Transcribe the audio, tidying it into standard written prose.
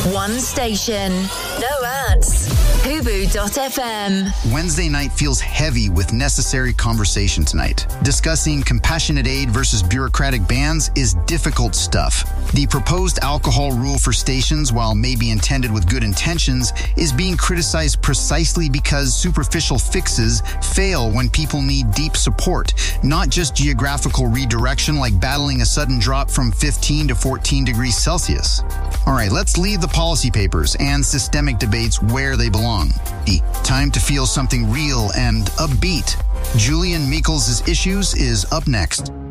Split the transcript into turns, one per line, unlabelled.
One station. No ads. Hubu.fm.
Wednesday night feels heavy with necessary conversation tonight. Discussing compassionate aid versus bureaucratic bans is difficult stuff. The proposed alcohol rule for stations, while maybe intended with good intentions, is being criticized precisely because superficial fixes fail when people need deep support, not just geographical redirection like battling a sudden drop from 15 to 14 degrees Celsius. All right, let's leave the policy papers and systemic debates where they belong. Time to feel something real and upbeat. Julian Meikles' Issues is up next.